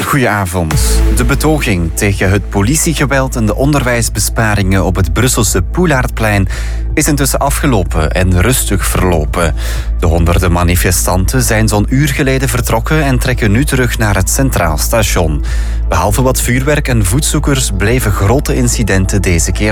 Goedenavond. De betoging tegen het politiegeweld en de onderwijsbesparingen op het Brusselse Poelaardplein is intussen afgelopen en rustig verlopen. De honderden manifestanten zijn zo'n uur geleden vertrokken en trekken nu terug naar het Centraal Station. Behalve wat vuurwerk en voetzoekers bleven grote incidenten deze keer